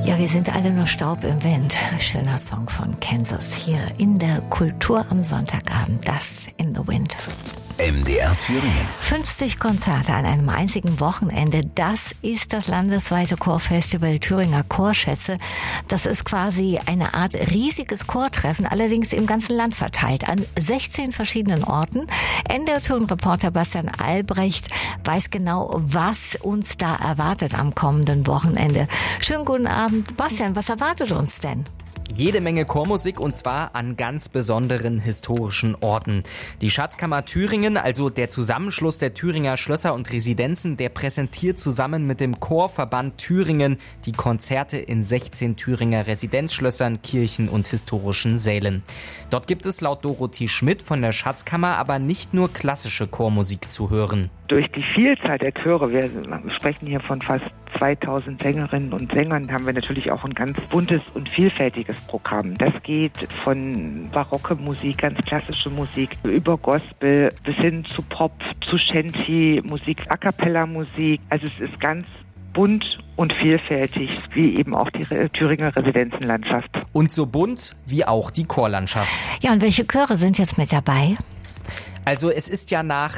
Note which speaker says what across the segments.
Speaker 1: Ja, wir sind alle nur Staub im Wind. Schöner Song von Kansas hier in der Kultur am Sonntagabend. Dust in the Wind.
Speaker 2: MDR Thüringen.
Speaker 1: 50 Konzerte an einem einzigen Wochenende. Das ist das landesweite Chorfestival Thüringer Chorschätze. Das ist quasi eine Art riesiges Chortreffen, allerdings im ganzen Land verteilt, an 16 verschiedenen Orten. NDR-Thüringen-Reporter Bastian Albrecht weiß genau, was uns da erwartet am kommenden Wochenende. Schönen guten Abend. Bastian, was erwartet uns denn?
Speaker 3: Jede Menge Chormusik und zwar an ganz besonderen historischen Orten. Die Schatzkammer Thüringen, also der Zusammenschluss der Thüringer Schlösser und Residenzen, der präsentiert zusammen mit dem Chorverband Thüringen die Konzerte in 16 Thüringer Residenzschlössern, Kirchen und historischen Sälen. Dort gibt es laut Dorothee Schmidt von der Schatzkammer aber nicht nur klassische Chormusik zu hören.
Speaker 4: Durch die Vielzahl der Chöre, wir sprechen hier von fast 2000 Sängerinnen und Sängern, haben wir natürlich auch ein ganz buntes und vielfältiges Programm. Das geht von barocke Musik, ganz klassische Musik, über Gospel bis hin zu Pop, zu Shanty-Musik, A-Cappella-Musik. Also es ist ganz bunt und vielfältig, wie eben auch die Thüringer Residenzenlandschaft.
Speaker 3: Und so bunt wie auch die Chorlandschaft.
Speaker 1: Ja, und welche Chöre sind jetzt mit dabei?
Speaker 3: Also es ist ja nach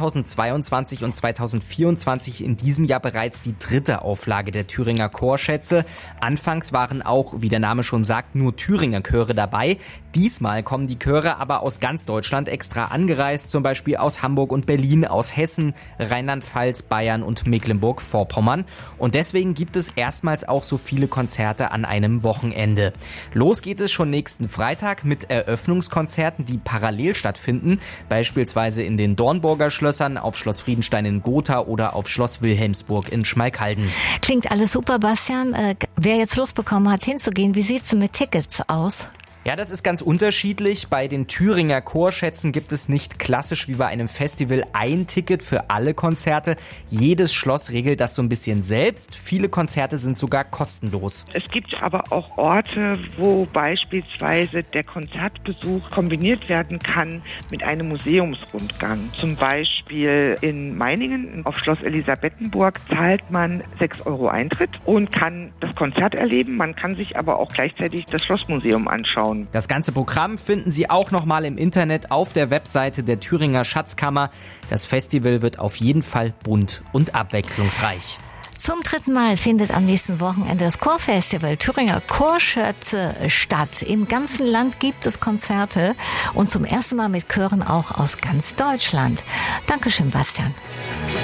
Speaker 3: 2022 und 2024 in diesem Jahr bereits die 3. Auflage der Thüringer Chorschätze. Anfangs waren auch, wie der Name schon sagt, nur Thüringer Chöre dabei. Diesmal kommen die Chöre aber aus ganz Deutschland extra angereist, zum Beispiel aus Hamburg und Berlin, aus Hessen, Rheinland-Pfalz, Bayern und Mecklenburg-Vorpommern. Und deswegen gibt es erstmals auch so viele Konzerte an einem Wochenende. Los geht es schon nächsten Freitag mit Eröffnungskonzerten, die parallel stattfinden, beispielsweise in den Dornburger Schlössern, auf Schloss Friedenstein in Gotha oder auf Schloss Wilhelmsburg in Schmalkalden.
Speaker 1: Klingt alles super, Bastian. Wer jetzt Lust bekommen hat, hinzugehen, wie sieht's mit Tickets aus?
Speaker 3: Ja, das ist ganz unterschiedlich. Bei den Thüringer Chorschätzen gibt es nicht klassisch wie bei einem Festival ein Ticket für alle Konzerte. Jedes Schloss regelt das so ein bisschen selbst. Viele Konzerte sind sogar kostenlos.
Speaker 4: Es gibt aber auch Orte, wo beispielsweise der Konzertbesuch kombiniert werden kann mit einem Museumsrundgang. Zum Beispiel in Meiningen auf Schloss Elisabethenburg zahlt man 6 € Eintritt und kann das Konzert erleben. Man kann sich aber auch gleichzeitig das Schlossmuseum anschauen.
Speaker 3: Das ganze Programm finden Sie auch nochmal im Internet auf der Webseite der Thüringer Schatzkammer. Das Festival wird auf jeden Fall bunt und abwechslungsreich.
Speaker 1: Zum 3. Mal findet am nächsten Wochenende das Chorfestival Thüringer Chorschätze statt. Im ganzen Land gibt es Konzerte und zum ersten Mal mit Chören auch aus ganz Deutschland. Dankeschön, Bastian.